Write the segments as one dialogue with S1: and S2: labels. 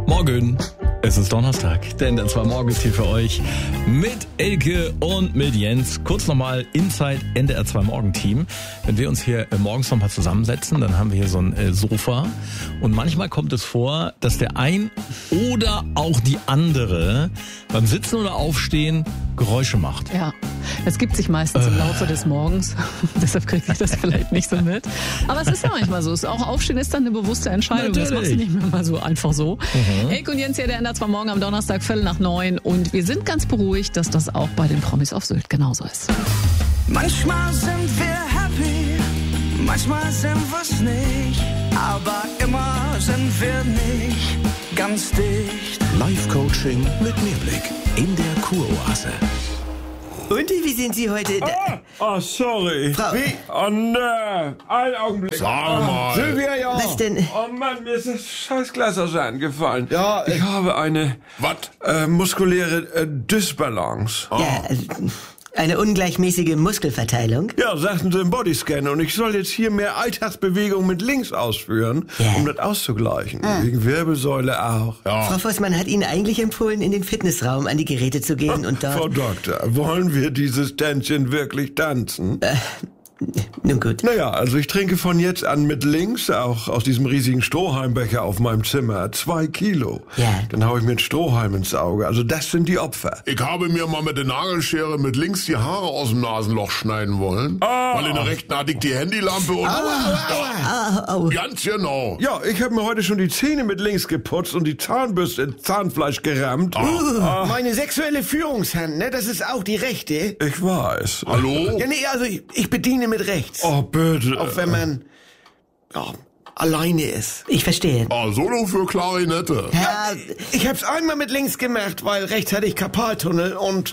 S1: Morgen. Es ist Donnerstag, denn das war morgens hier für euch mit Elke und mit Jens. Kurz nochmal Inside NDR 2 Morgenteam. Wenn wir uns hier morgens nochmal zusammensetzen, dann haben wir hier so ein Sofa. Und manchmal kommt es vor, dass der ein oder auch die andere beim Sitzen oder Aufstehen Geräusche macht.
S2: Ja, es gibt sich meistens im Laufe des Morgens. Deshalb kriege ich das vielleicht nicht so mit. Aber es ist ja manchmal so. Auch Aufstehen ist dann eine bewusste Entscheidung.
S1: Natürlich.
S2: Das machst du nicht mehr mal so einfach so. Elke und Jens hier, der NDR 2 Morgen am Donnerstag, 8:45. Und wir sind ganz beruhigt, dass das auch bei den Promis auf Sylt genauso ist.
S3: Manchmal sind wir happy, manchmal sind wir's nicht. Aber immer sind wir nicht ganz dicht.
S4: Live-Coaching mit Mehrblick in der Kuroase.
S5: Und wie sind Sie heute?
S6: Oh, sorry.
S5: Frau-
S6: Wie? Oh, ne. Einen Augenblick.
S4: Sag mal.
S6: Silvia, ja.
S5: Was denn?
S6: Oh Mann, mir ist das scheiß Glas aus der Hand gefallen.
S7: Ja,
S6: ich habe eine
S4: Was?
S6: muskuläre Dysbalance.
S5: Ja, eine ungleichmäßige Muskelverteilung.
S6: Ja, sagten sie im Bodyscan. Und ich soll jetzt hier mehr Alltagsbewegung mit links ausführen,
S5: Ja.
S6: um das auszugleichen. Wegen Wirbelsäule auch.
S5: Frau Vossmann hat Ihnen eigentlich empfohlen, in den Fitnessraum an die Geräte zu gehen und
S6: Frau
S5: dort...
S6: Doktor, wollen wir dieses Tänzchen wirklich tanzen?
S5: Nun gut.
S6: Naja, also ich trinke von jetzt an mit links, auch aus diesem riesigen Strohhalmbecher auf meinem Zimmer, 2 Kilo.
S5: Ja.
S6: Dann hau ich mir ein Strohhalm ins Auge. Also das sind die Opfer.
S4: Ich habe mir mal mit der Nagelschere mit links die Haare aus dem Nasenloch schneiden wollen. Weil in der rechten hatte ich die Handylampe und...
S5: Au.
S4: Ganz genau.
S6: Ja, ich habe mir heute schon die Zähne mit links geputzt und die Zahnbürste ins Zahnfleisch gerammt.
S7: Meine sexuelle Führungshand, ne, das ist auch die rechte.
S6: Ich weiß.
S4: Hallo?
S7: Ja, nee, also ich bediene mit rechts.
S6: Oh, bitte.
S7: Auch wenn man alleine ist.
S5: Ich verstehe.
S4: Solo für Klarinette.
S5: Ja,
S7: Ich hab's einmal mit links gemacht, weil rechts hatte ich Karpaltunnel und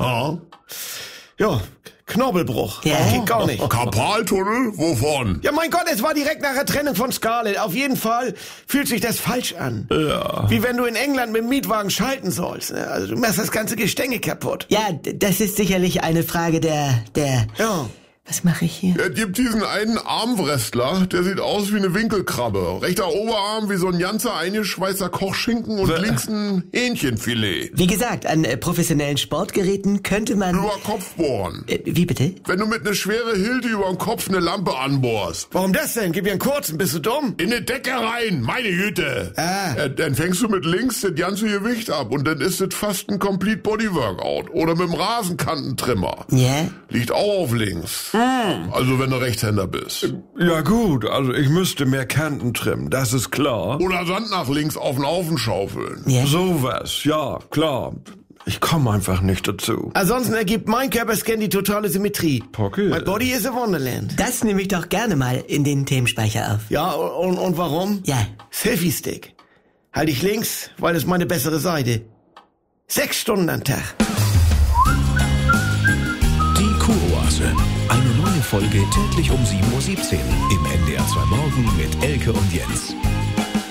S7: ja, Knorpelbruch.
S5: Ja.
S7: Geht gar nicht.
S4: Karpaltunnel? Wovon?
S7: Ja, mein Gott, es war direkt nach der Trennung von Scarlett. Auf jeden Fall fühlt sich das falsch an. Ja. Wie wenn du in England mit dem Mietwagen schalten sollst. Ne? Also du machst das ganze Gestänge kaputt.
S5: ja, das ist sicherlich eine Frage der...
S7: Ja.
S5: Was mache ich hier?
S4: Es gibt diesen einen Armwrestler, der sieht aus wie eine Winkelkrabbe. Rechter Oberarm wie so ein ganzer eingeschweißter Kochschinken und links ein Hähnchenfilet.
S5: Wie gesagt, an professionellen Sportgeräten könnte man...
S4: Über Kopf bohren.
S5: Wie bitte?
S4: Wenn du mit ne schwere Hilde über den Kopf eine Lampe anbohrst.
S7: Warum das denn? Gib mir einen kurzen, bist du dumm?
S4: In die Decke rein, meine Güte.
S7: Ah.
S4: Dann fängst du mit links das ganze Gewicht ab und dann ist es fast ein Complete Body Workout. Oder mit dem Rasenkantentrimmer.
S5: Ja?
S4: Liegt auch auf links. Also wenn du Rechtshänder bist.
S6: Ja gut, also ich müsste mehr Kanten trimmen, das ist klar.
S4: Oder Sand nach links auf den Haufen schaufeln.
S5: Ja?
S6: Sowas, ja, klar. Ich komme einfach nicht dazu.
S7: Ansonsten ergibt mein Körperscan die totale Symmetrie.
S6: Pocke.
S7: My body is a wonderland.
S5: Das nehme ich doch gerne mal in den Themenspeicher auf.
S7: Ja, und warum?
S5: Ja.
S7: Selfie-Stick. Halt ich links, weil es meine bessere Seite. 6 Stunden am Tag.
S4: Die Kuroase. Eine neue Folge täglich um 7:17 Uhr im NDR 2 Morgen mit Elke und Jens.